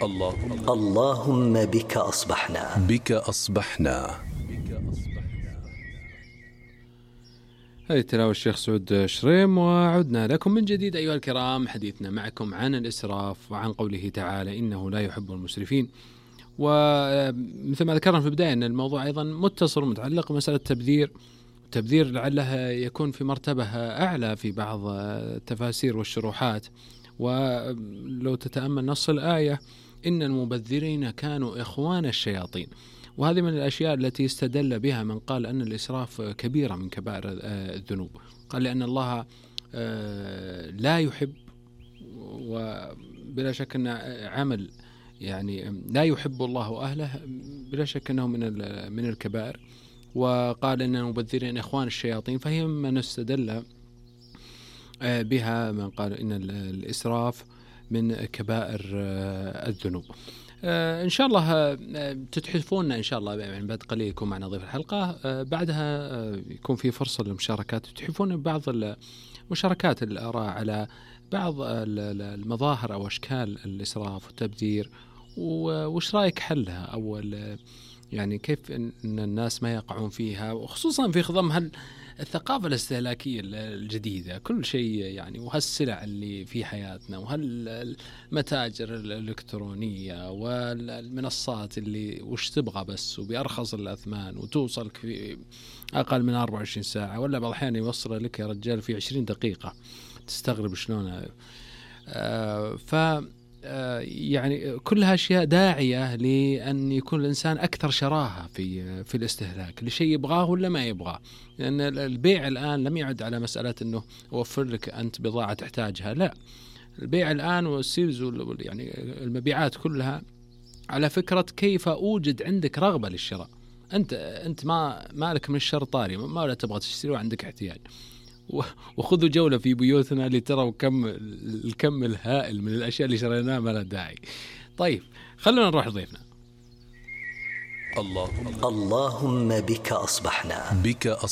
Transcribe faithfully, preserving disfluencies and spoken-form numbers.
اللهم اللهم بك أصبحنا بك أصبحنا. هذه تلاوة الشيخ سعود شريم، وعدنا لكم من جديد أيها الكرام. حديثنا معكم عن الإسراف وعن قوله تعالى إنه لا يحب المسرفين. ومثل ما ذكرنا في البداية أن الموضوع أيضا متصل ومتعلق بمسألة التبذير. التبذير لعله يكون في مرتبة أعلى في بعض التفاسير والشروحات. ولو تتأمل نص الآية إن المبذرين كانوا إخوان الشياطين، وهذه من الأشياء التي استدل بها من قال أن الإسراف كبيرة من كبائر الذنوب. قال لأن الله لا يحب، وبلا شك أن عمل يعني لا يحب الله أهله بلا شك أنه من من الكبائر. وقال أن المبذرين إخوان الشياطين، فهي من استدل بها من قال إن الإسراف من كبائر الذنوب. إن شاء الله تتحفوننا إن شاء الله يعني بعد قليل يكون معنا ضيف الحلقة، بعدها يكون في فرصة للمشاركات. تتحفون بعض المشاركات الآراء على بعض المظاهر أو أشكال الإسراف والتبذير، وش رأيك حلها، أو يعني كيف إن الناس ما يقعون فيها، وخصوصا في خضم الثقافة الاستهلاكية الجديدة. كل شيء يعني، وهالسلع اللي في حياتنا، وهالمتاجر الإلكترونية والمنصات اللي وش تبغى بس وبأرخص الأثمان، وتوصلك في أقل من أربعة وعشرين ساعة، ولا بعض الأحيان يوصل لك يا رجال في عشرين دقيقة. تستغرب شلون. آه ف يعني كلها أشياء داعية لأن يكون الإنسان أكثر شراهة في في الاستهلاك لشيء يبغاه ولا ما يبغاه. لأن البيع الآن لم يعد على مسألة إنه أوفر لك أنت بضاعة تحتاجها، لا، البيع الآن والسيلز يعني المبيعات كلها على فكرة كيف أوجد عندك رغبة للشراء. أنت أنت ما مالك من الشر طاري، ما ولا تبغى تشتري وعندك احتياج. وخذوا جولة في بيوتنا لتروا كم الكم الهائل من الأشياء اللي شريناها ما لها داعي. طيب خلونا نروح لضيفنا. اللهم اللهم بك أصبحنا بك أصبحنا.